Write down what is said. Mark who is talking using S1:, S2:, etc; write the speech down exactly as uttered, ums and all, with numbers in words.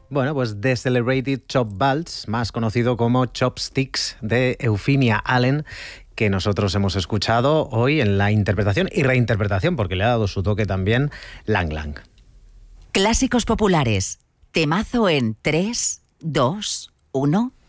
S1: Bueno, pues The Celebrated Chop Waltz, más conocido como Chopsticks, de Euphemia Allen, que nosotros hemos escuchado hoy en la interpretación y reinterpretación, porque le ha dado su toque también Lang Lang.
S2: Clásicos populares. Temazo en tres, dos, uno...